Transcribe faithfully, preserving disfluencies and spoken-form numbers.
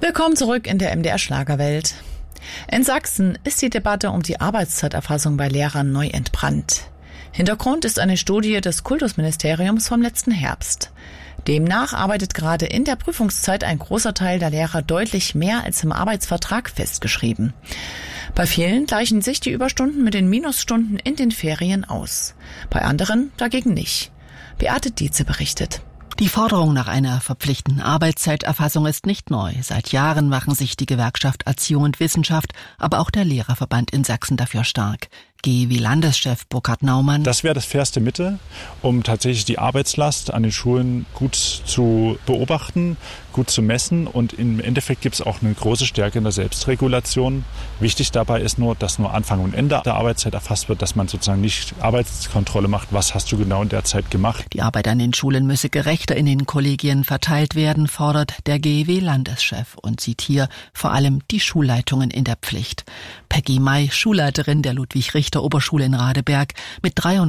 Willkommen zurück in der M D R Schlagerwelt. In Sachsen ist die Debatte um die Arbeitszeiterfassung bei Lehrern neu entbrannt. Hintergrund ist eine Studie des Kultusministeriums vom letzten Herbst. Demnach arbeitet gerade in der Prüfungszeit ein großer Teil der Lehrer deutlich mehr als im Arbeitsvertrag festgeschrieben. Bei vielen gleichen sich die Überstunden mit den Minusstunden in den Ferien aus. Bei anderen dagegen nicht. Beate Dietze berichtet. Die Forderung nach einer verpflichtenden Arbeitszeiterfassung ist nicht neu. Seit Jahren machen sich die Gewerkschaft Erziehung und Wissenschaft, aber auch der Lehrerverband in Sachsen dafür stark. G E W-Landeschef Burkhard Naumann. Das wäre das fairste Mittel, um tatsächlich die Arbeitslast an den Schulen gut zu beobachten, gut zu messen. Und im Endeffekt gibt es auch eine große Stärke in der Selbstregulation. Wichtig dabei ist nur, dass nur Anfang und Ende der Arbeitszeit erfasst wird, dass man sozusagen nicht Arbeitskontrolle macht. Was hast du genau in der Zeit gemacht? Die Arbeit an den Schulen müsse gerechter in den Kollegien verteilt werden, fordert der G E W-Landeschef und sieht hier vor allem die Schulleitungen in der Pflicht. Peggy May, Schulleiterin der Ludwig-Richter-Oberschule in Radeberg, mit dreiunddreißig